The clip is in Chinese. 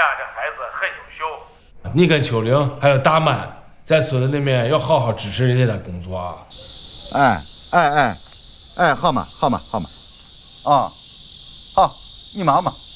这孩子很优秀。 你跟秋玲还有大满在村子里面要好好支持人家的工作啊！ 哎，好嘛，啊，好，你忙嘛。